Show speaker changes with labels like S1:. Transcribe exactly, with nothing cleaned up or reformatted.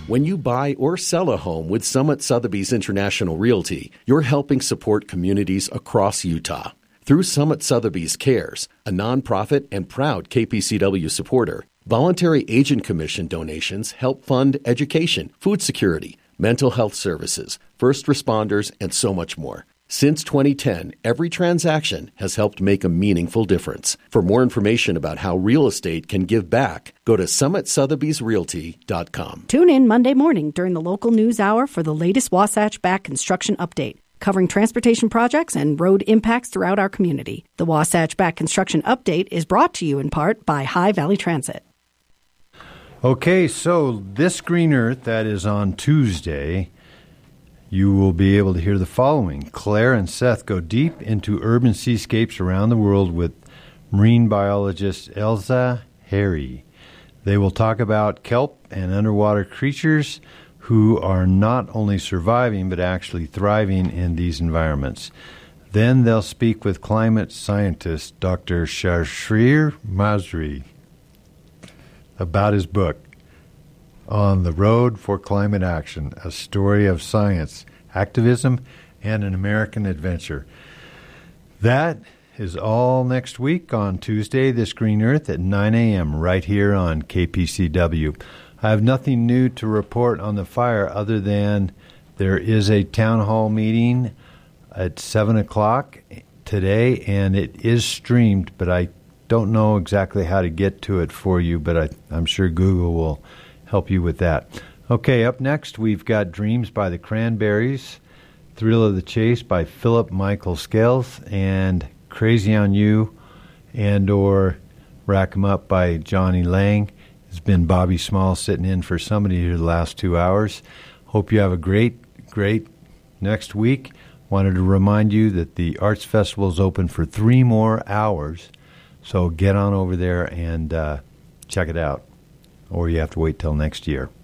S1: When you buy or sell a home with Summit Sotheby's International Realty, you're helping support communities across Utah. Through Summit Sotheby's Cares, a nonprofit and proud K P C W supporter, voluntary agent commission donations help fund education, food security, mental health services, first responders, and so much more. Since twenty ten, every transaction has helped make a meaningful difference. For more information about how real estate can give back, go to summit sotheby's realty dot com.
S2: Tune in Monday morning during the local news hour for the latest Wasatch Back construction update, covering transportation projects and road impacts throughout our community. The Wasatch Back construction update is brought to you in part by High Valley Transit.
S3: Okay, so this Green Earth, that is on Tuesday, you will be able to hear the following. Claire and Seth go deep into urban seascapes around the world with marine biologist Elsa Harry. They will talk about kelp and underwater creatures who are not only surviving but actually thriving in these environments. Then they'll speak with climate scientist Doctor Shashir Masri about his book, On the Road for Climate Action, a story of science, activism, and an American adventure. That is all next week on Tuesday, This Green Earth at nine a.m. right here on K P C W. I have nothing new to report on the fire other than there is a town hall meeting at seven o'clock today, and it is streamed, but I don't know exactly how to get to it for you, but I, I'm sure Google will help you with that. Okay, up next, we've got Dreams by the Cranberries, Thrill of the Chase by Philip Michael Scales, and Crazy on You and or Rack 'em Up by Johnny Lang. It's been Bobby Small sitting in for somebody here the last two hours. Hope you have a great, great next week. Wanted to remind you that the Arts Festival is open for three more hours, so get on over there and uh, check it out. Or you have to wait till next year.